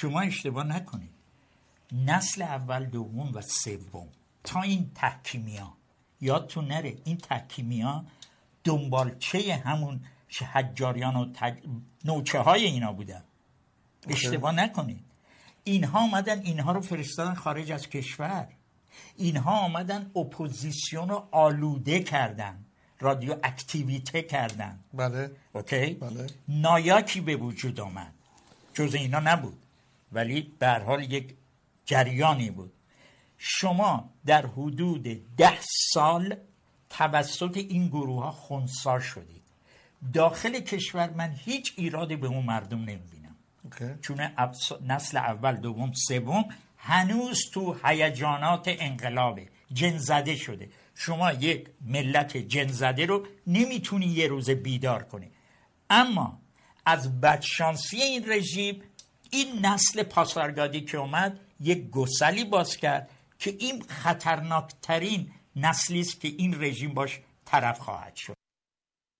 شما اشتباه نکنید، نسل اول، دوم و سوم تا این تحکیمیا یادتون نره، این تحکیمیا دنبالچه همون حجاریان و نوچه های اینا بودن. اشتباه نکنید. اینها آمدن اینها رو فرستادن خارج از کشور، اینها آمدن اپوزیسیون رو آلوده کردن، رادیو اکتیویته کردن. بله. اوکی؟ بله. نایاکی به وجود آمد، جز اینا نبود، ولی به هر حال یک جریانی بود. شما در حدود 10 سال توسط این گروه ها خنثی شدید. داخل کشور من هیچ ایرادی به اون مردم نمیبینم، چون نسل اول، دوم، سوم هنوز تو هیجانات انقلابه، جن‌زده شده. شما یک ملت جن‌زده رو نمیتونی یه روز بیدار کنی. اما از بدشانسی این رژیم، این نسل پاسارگادی که اومد یک گسلی باز کرد که این خطرناکترین نسلی است که این رژیم باش طرف خواهد شد.